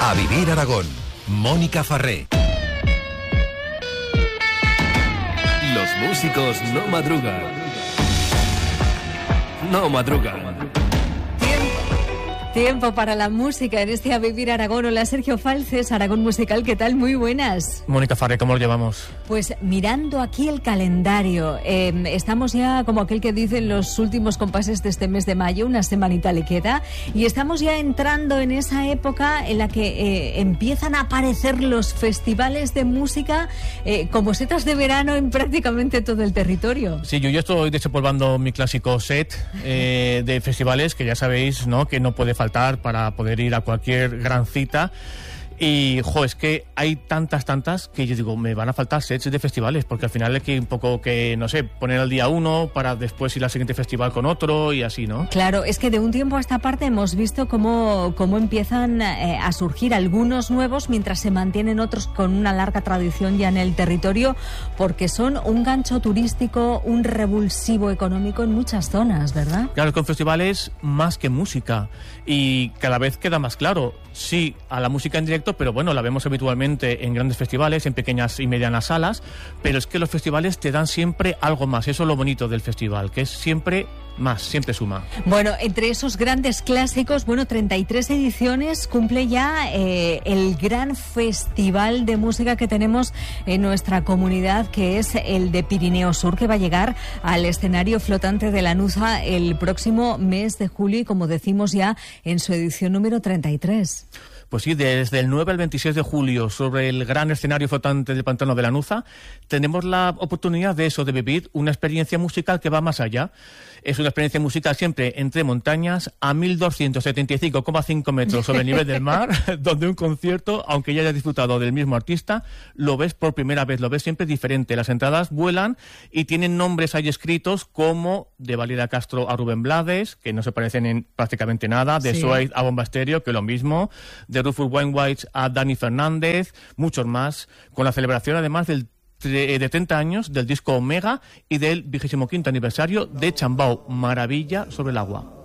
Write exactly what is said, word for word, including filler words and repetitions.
A Vivir Aragón, Mónica Farré. Los músicos no madrugan. No madrugan. Tiempo para la música en este A Vivir Aragón. Hola, Sergio Falces, Aragón Musical, ¿qué tal? Muy buenas. Mónica Farré, ¿cómo lo llevamos? Pues mirando aquí el calendario, eh, estamos ya como aquel que dice en los últimos compases de este mes de mayo, una semanita le queda, y estamos ya entrando en esa época en la que eh, empiezan a aparecer los festivales de música eh, como setas de verano en prácticamente todo el territorio. Sí, yo ya estoy desempolvando mi clásico set eh, de festivales, que ya sabéis, ¿no?, que no puede faltar faltar para poder ir a cualquier gran cita. Y, jo, es que hay tantas, tantas que yo digo, me van a faltar sets de festivales, porque al final hay que un poco que, no sé, poner al día uno para después ir al siguiente festival con otro y así, ¿no? Claro, es que de un tiempo a esta parte hemos visto cómo, cómo empiezan eh, a surgir algunos nuevos mientras se mantienen otros con una larga tradición ya en el territorio, porque son un gancho turístico, un revulsivo económico en muchas zonas, ¿verdad? Claro, con festivales más que música, y cada vez queda más claro, sí, a la música en directo, pero bueno, la vemos habitualmente en grandes festivales, en pequeñas y medianas salas, pero es que los festivales te dan siempre algo más. Eso es lo bonito del festival, que es siempre más, siempre suma. Bueno, entre esos grandes clásicos, bueno, treinta y tres ediciones cumple ya eh, el gran festival de música que tenemos en nuestra comunidad, que es el de Pirineo Sur, que va a llegar al escenario flotante de Lanuza el próximo mes de julio y, como decimos, ya en su edición número treinta y tres. Pues sí, desde el nueve al veintiséis de julio, sobre el gran escenario flotante del Pantano de Lanuza, tenemos la oportunidad de eso, de vivir una experiencia musical que va más allá. Es una experiencia musical siempre entre montañas, a mil doscientos setenta y cinco coma cinco metros sobre el nivel del mar, donde un concierto, aunque ya hayas disfrutado del mismo artista, lo ves por primera vez, lo ves siempre diferente. Las entradas vuelan y tienen nombres ahí escritos como de Valeria Castro a Rubén Blades, que no se parecen en prácticamente nada, de sí. Suede a Bomba Estéreo, que lo mismo, de Rufus Wainwright a Dani Fernández, muchos más, con la celebración además del de treinta años del disco Omega y del vigésimo quinto aniversario de Chambao, Maravilla sobre el agua.